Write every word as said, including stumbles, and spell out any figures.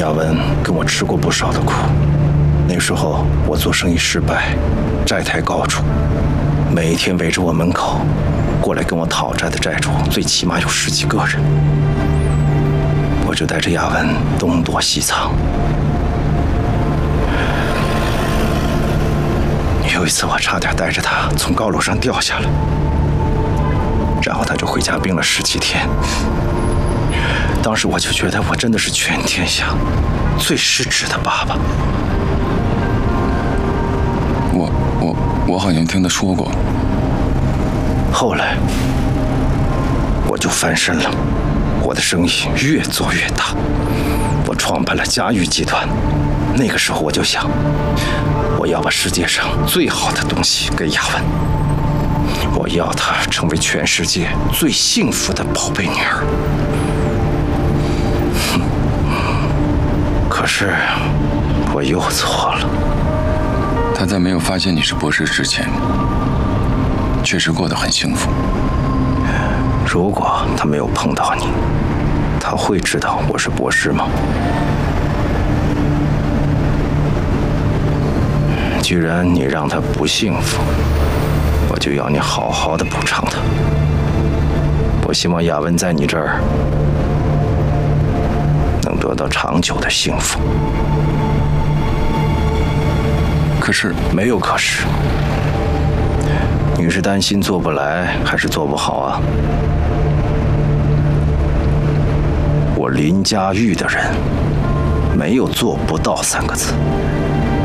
亚文跟我吃过不少的苦。那时候我做生意失败，债台高筑，每天围着我门口过来跟我讨债的债主，最起码有十几个人。我就带着亚文东躲西藏。有一次，我差点带着他从高楼上掉下来，然后他就回家病了十几天。当时我就觉得我真的是全天下最失职的爸爸。 我我我好像听他说过。 后来我就翻身了，我的生意越做越大，我创办了嘉裕集团。那个时候我就想，我要把世界上最好的东西给亚文，我要她成为全世界最幸福的宝贝女儿。可是我又错了。 他在没有发现你是博士之前，确实过得很幸福。 如果他没有碰到你，他会知道我是博士吗？既然你让他不幸福，我就要你好好的补偿他。我希望亚文在你这儿能得到长久的幸福。 可是没有可是，你是担心做不来，还是做不好啊？我林家玉的人，没有做不到三个字。